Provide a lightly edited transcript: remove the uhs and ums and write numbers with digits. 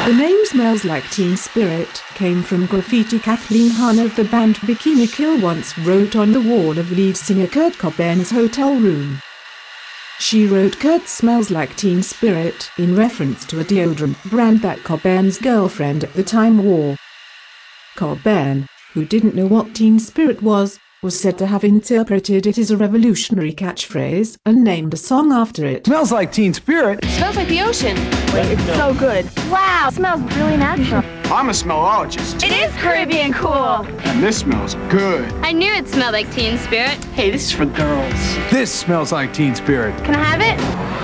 The name Smells Like Teen Spirit came from graffiti Kathleen Hahn of the band Bikini Kill once wrote on the wall of lead singer Kurt Cobain's hotel room. She wrote Kurt smells like Teen Spirit in reference to a deodorant brand that Cobain's girlfriend at the time wore. Cobain, who didn't know what Teen Spirit was said to have interpreted it as a revolutionary catchphrase and named a song after it. Smells like Teen Spirit. It smells like the ocean. It's so good. Wow, it smells really natural. I'm a smellologist. It is Caribbean cool. And this smells good. I knew it smelled like Teen Spirit. Hey, this is for girls. This smells like Teen Spirit. Can I have it?